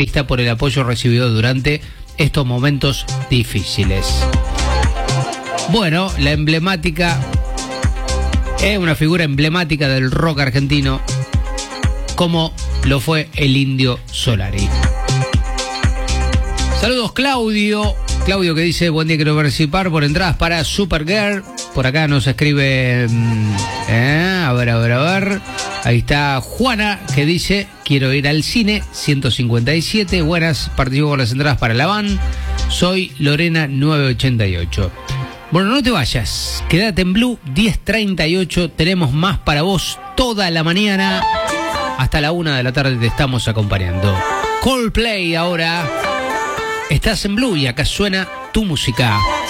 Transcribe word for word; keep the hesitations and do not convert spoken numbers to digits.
artista por el apoyo recibido durante estos momentos difíciles. Bueno, la emblemática, es una figura emblemática del rock argentino, como lo fue el Indio Solari. Saludos, Claudio. Claudio que dice, buen día, quiero participar por entradas para Supergirl. Por acá nos escribe, eh, a ver, a ver, a ver. Ahí está Juana que dice, quiero ir al cine, ciento cincuenta y siete. Buenas, participo con las entradas para la van. Soy Lorena novecientos ochenta y ocho. Bueno, no te vayas, quédate en Blue, diez treinta y ocho. Tenemos más para vos toda la mañana. Hasta la una de la tarde te estamos acompañando. Coldplay ahora. Estás en Blue y acá suena tu música.